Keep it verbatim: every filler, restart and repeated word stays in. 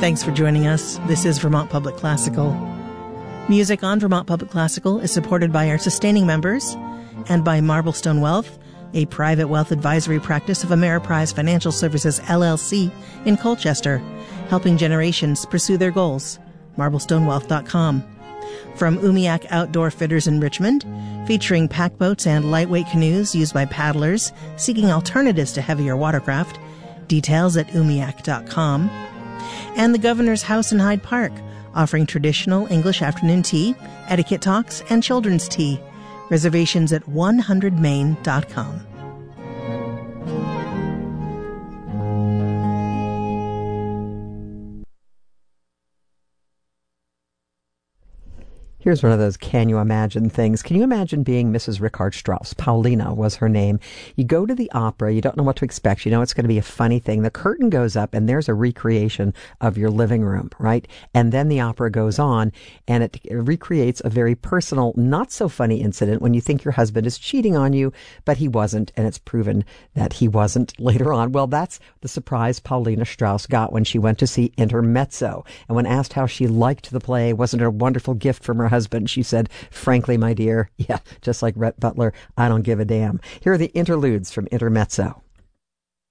Thanks for joining us. This is Vermont Public Classical. Music on Vermont Public Classical is supported by our sustaining members and by Marblestone Wealth, a private wealth advisory practice of Ameriprise Financial Services, L L C, in Colchester, helping generations pursue their goals. marblestone wealth dot com. From Umiak Outdoor Fitters in Richmond, featuring pack boats and lightweight canoes used by paddlers seeking alternatives to heavier watercraft. Details at umiak dot com. And the Governor's House in Hyde Park, offering traditional English afternoon tea, etiquette talks, and children's tea. Reservations at one hundred main dot com. Here's one of those can you imagine things. Can you imagine being Missus Richard Strauss? Paulina was her name. You go to the opera, you don't know what to expect. You know it's going to be a funny thing. The curtain goes up and there's a recreation of your living room, right? And then the opera goes on and it recreates a very personal, not so funny incident when you think your husband is cheating on you, but he wasn't, and it's proven that he wasn't later on. Well, that's the surprise Paulina Strauss got when she went to see Intermezzo. And when asked how she liked the play, wasn't it a wonderful gift from her husband, she said, frankly, my dear, yeah, just like Rhett Butler, I don't give a damn. Here are the interludes from Intermezzo.